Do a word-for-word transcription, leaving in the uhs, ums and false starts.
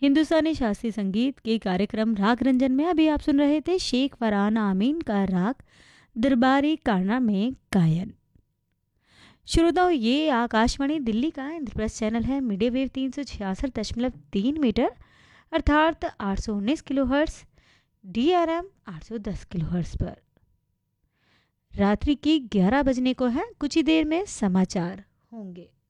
हिंदुस्तानी शास्त्रीय संगीत के कार्यक्रम राग रंजन में अभी आप सुन रहे थे शेख फरहान आमीन का राग दरबारी काना में गायन। श्रोताओं, ये आकाशवाणी दिल्ली का इंद्रप्रस्थ चैनल है। मीडियम वेव तीन सौ छियासठ दशमलव तीन मीटर अर्थात आठ सौ उन्नीस kilo hertz, D R M आठ सौ दस किलो हर्ट्स पर। रात्रि की ग्यारह बजने को है, कुछ ही देर में समाचार होंगे।